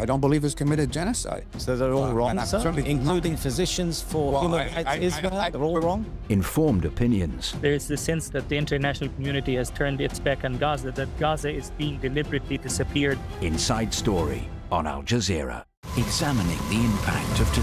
don't believe has committed genocide. So they're all wrong, sir? certainly- Including physicians for human rights Israel? They're all wrong? Informed opinions. There is the sense that the international community has turned its back on Gaza, that Gaza is being deliberately disappeared. Inside Story on Al Jazeera. Examining the impact of